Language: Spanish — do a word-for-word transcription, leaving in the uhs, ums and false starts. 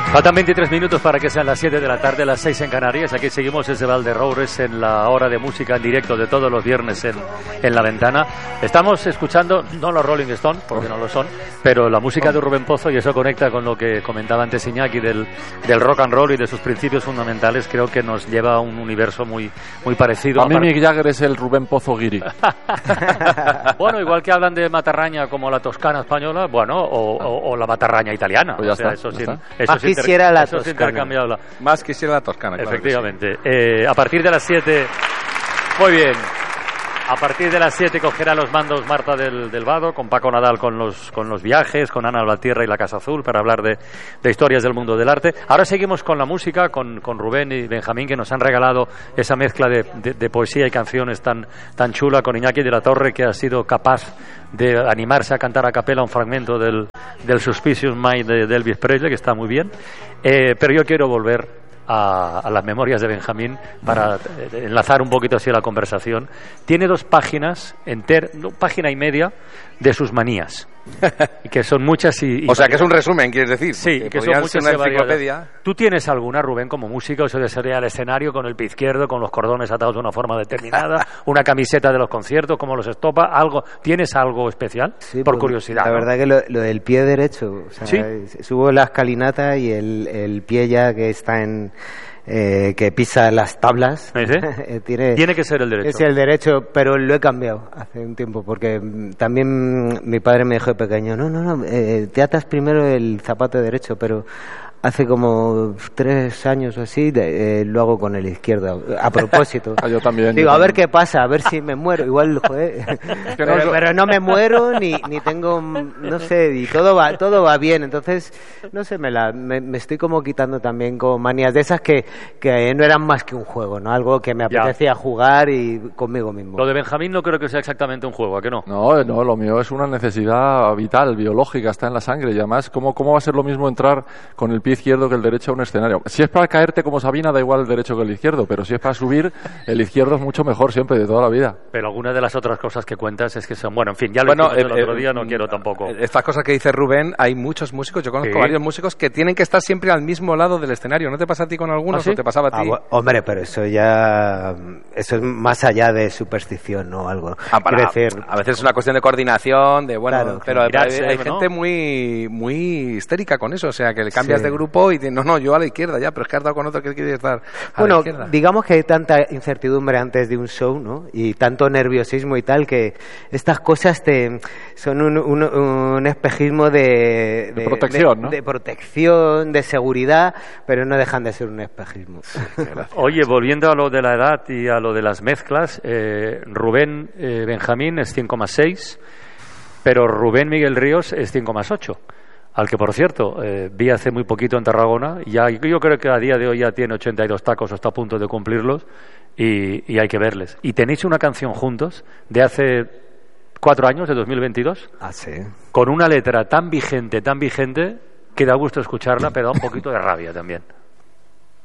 Faltan veintitrés minutos para que sean las siete de la tarde, las seis en Canarias. Aquí seguimos desde Valderroures en la hora de música en directo de todos los viernes en, en La Ventana. Estamos escuchando, no los Rolling Stones, porque no lo son, pero la música de Rubén Pozo, y eso conecta con lo que comentaba antes Iñaki del, del rock and roll y de sus principios fundamentales. Creo que nos lleva a un universo muy, muy parecido. A mí Mick Jagger es el Rubén Pozo guiri. Bueno, igual que hablan de matarraña como la toscana española, bueno, o, o, o la matarraña italiana. Pues ya o sea, está, eso ya sin, está. eso Más sin quisiera la eso es toscana. intercambiable. Más quisiera la toscana, claro. Efectivamente. Sí. Eh, a partir de las siete... Muy bien. A partir de las siete cogerá los mandos Marta del, del Vado, con Paco Nadal con los, con los viajes, con Ana Albatierra y la Casa Azul, para hablar de, de historias del mundo del arte. Ahora seguimos con la música, con, con Rubén y Benjamín, que nos han regalado esa mezcla de, de, de poesía y canciones tan, tan chula, con Iñaki de la Torre, que ha sido capaz de animarse a cantar a capela un fragmento del, del Suspicious Mind de, de Elvis Presley, que está muy bien. Eh, pero yo quiero volver A, a las memorias de Benjamín para eh, enlazar un poquito así la conversación. Tiene dos páginas, enter, no, página y media de sus manías, y que son muchas y, y o sea, que es un resumen, quieres decir. Sí, que son muchas una y variadas. enciclopedia. ¿Tú tienes alguna, Rubén, como músico? Eso de salir al escenario con el pie izquierdo, con los cordones atados de una forma determinada, una camiseta de los conciertos, como los estopa, algo. ¿Tienes algo especial? Sí, por pues, curiosidad. La ¿no? verdad que lo, lo del pie derecho, o sea, ¿Sí? subo la escalinata y el, el pie ya que está en... Eh, que pisa las tablas. ¿Sí? tiene, Tiene que ser el derecho. Es el derecho, pero lo he cambiado hace un tiempo, porque mm, también mm, mi padre me dijo de pequeño, no, no, no, eh, te atas primero el zapato derecho, pero hace como tres años o así de, eh, lo hago con el izquierdo, a propósito. Ah, yo también. Digo, yo a también. ver qué pasa, a ver si me muero. Igual, joder. que pero, no, pero no me muero ni, ni tengo, no sé, y todo va todo va bien. Entonces, no sé, me, la, me, me estoy como quitando también como manías de esas que, que no eran más que un juego, ¿no? Algo que me apetecía ya. jugar y conmigo mismo. Lo de Benjamín no creo que sea exactamente un juego, ¿a qué no? No, no, lo mío es una necesidad vital, biológica, está en la sangre. Y además, ¿cómo, cómo va a ser lo mismo entrar con el pie izquierdo que el derecho a un escenario? Si es para caerte como Sabina, da igual el derecho que el izquierdo, pero si es para subir, el izquierdo es mucho mejor siempre, de toda la vida. Pero algunas de las otras cosas que cuentas es que son... Bueno, en fin, ya lo Bueno, dijimos el eh, otro día, no eh, quiero tampoco... Estas cosas que dice Rubén, hay muchos músicos, yo conozco Sí. varios músicos que tienen que estar siempre al mismo lado del escenario. ¿No te pasa a ti con algunos ¿Ah, sí? o te pasaba a Ah, ti? bu- hombre, pero eso ya, eso es más allá de superstición o algo. Ah, para- Quiero decir, a veces es una cuestión de coordinación, de bueno, Claro, pero claro. hay, hay Mirarse, gente ¿no? muy muy histérica con eso, o sea, que le cambias Sí. de grupo y te- no, no, yo a la izquierda ya, pero es que has dado con otro que quiere estar a la bueno, izquierda. digamos que hay tanta incertidumbre antes de un show, ¿no? Y tanto nerviosismo y tal, que estas cosas te son un, un, un espejismo de, De protección, de, ¿no? de protección, de seguridad, pero no dejan de ser un espejismo. Oye, volviendo a lo de la edad y a lo de las mezclas, eh, Rubén eh, Benjamín es cinco más seis, pero Rubén Miguel Ríos es cinco más ocho. Al que, por cierto, eh, vi hace muy poquito en Tarragona. Ya, yo creo que a día de hoy ya tiene ochenta y dos tacos o está a punto de cumplirlos, y, y hay que verles. Y tenéis una canción juntos de hace cuatro años, de dos mil veintidós, Ah, sí. con una letra tan vigente, tan vigente, que da gusto escucharla, pero da un poquito de rabia también.